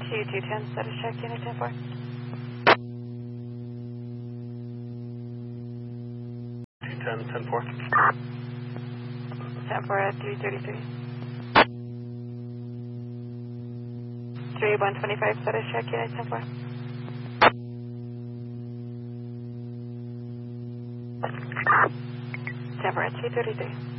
210, status check, unit 10-4. Ten 10-4. 10-4 at 333. 3125, status check, unit 10-4. 10-4 at 233.